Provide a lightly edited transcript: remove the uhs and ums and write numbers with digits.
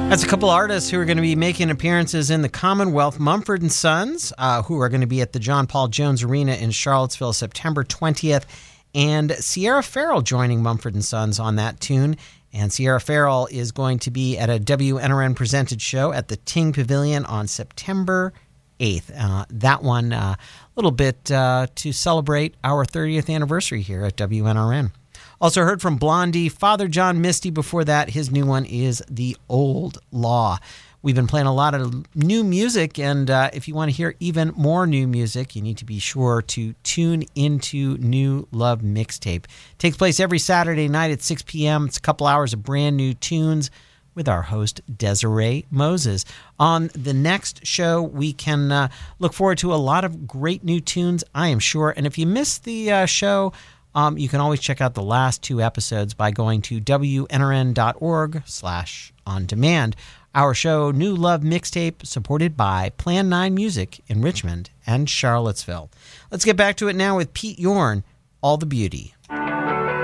That's a couple artists who are going to be making appearances in the Commonwealth. Mumford & Sons, who are going to be at the John Paul Jones Arena in Charlottesville September 20th, and Sierra Farrell joining Mumford & Sons on that tune. And Sierra Farrell is going to be at a WNRN-presented show at the Ting Pavilion on September 8th. That one, a little bit to celebrate our 30th anniversary here at WNRN. Also heard from Blondie, Father John Misty before that. His new one is The Old Law. We've been playing a lot of new music, and if you want to hear even more new music, you need to be sure to tune into New Love Mixtape. It takes place every Saturday night at 6 p.m. It's a couple hours of brand new tunes with our host, Desiree Moses. On the next show, we can look forward to a lot of great new tunes, I am sure. And if you missed the show, you can always check out the last two episodes by going to WNRN.org/on-demand. Our show, New Love Mixtape, supported by Plan 9 Music in Richmond and Charlottesville. Let's get back to it now with Pete Yorn, All the Beauty.